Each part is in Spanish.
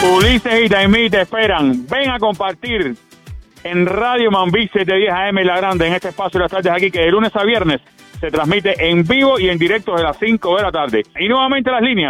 Ulises y Taimí te esperan. Ven a compartir en Radio Mambí 710 AM La Grande, en este espacio de las tardes aquí, que de lunes a viernes se transmite en vivo y en directo desde las 5 de la tarde. Y nuevamente las líneas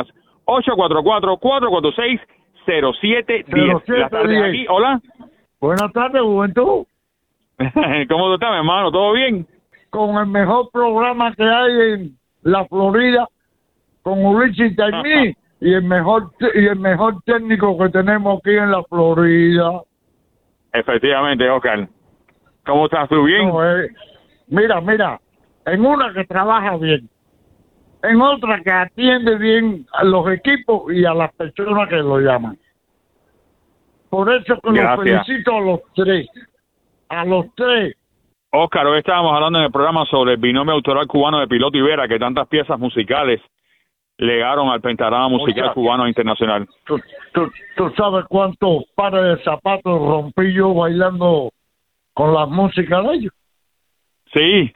844-446-0710. Las tardes aquí. Hola. Buenas tardes, Juventud. ¿Cómo tú estás, mi hermano? ¿Todo bien? Con el mejor programa que hay en la Florida, con Ulises y Taimí, y el mejor técnico que tenemos aquí en la Florida. Efectivamente, Oscar. ¿Cómo estás tú? ¿Bien? No, mira, en una que trabaja bien, en otra que atiende bien a los equipos y a las personas que lo llaman. Por eso que los felicito a los tres. A los tres. Oscar, hoy estábamos hablando en el programa sobre el binomio autoral cubano de Piloto y Vera, que tantas piezas musicales legaron al pentagrama musical cubano e internacional. ¿Tú sabes cuántos pares de zapatos rompí yo bailando con la música de ellos? Sí.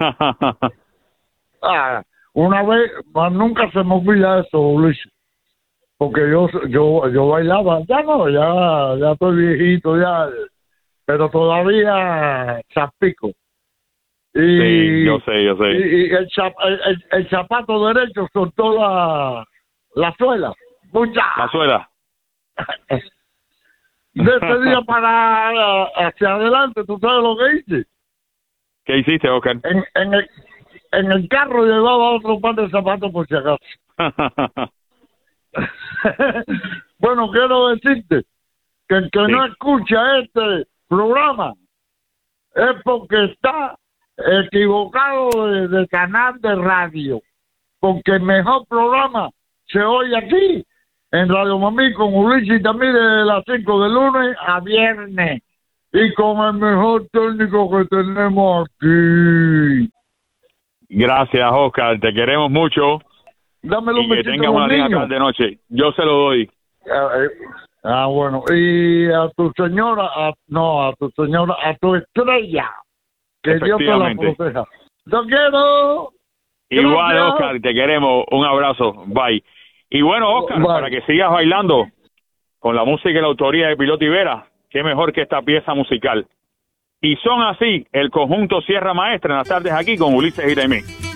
Una vez, nunca se me olvida eso, Luis. Porque yo bailaba, ya estoy viejito, ya, pero todavía zapico. Sí, yo sé. Y el zapato derecho soltó la suela. La suela. De ese día para hacia adelante, ¿tú sabes lo que hice? ¿Qué hiciste, Oscar? En el carro llevaba otro par de zapatos por si acaso. Bueno, quiero decirte que el que no escucha este programa es porque está equivocado de canal de radio, porque el mejor programa se oye aquí en Radio Mambí con Ulises también de las 5 de lunes a viernes y con el mejor técnico que tenemos aquí. Gracias, Oscar, te queremos mucho. Dámelo un besito, que tengas una linda tarde noche. Yo se lo doy. Bueno, y a tu señora, a tu estrella, que Dios te la proteja. ¡Te quiero! Igual, Gracias. Oscar, te queremos. Un abrazo. Bye. Y bueno, Oscar, para que sigas bailando con la música y la autoría de Piloto y Vera, qué mejor que esta pieza musical. Y son así el conjunto Sierra Maestra en las tardes aquí con Ulises y Taimí.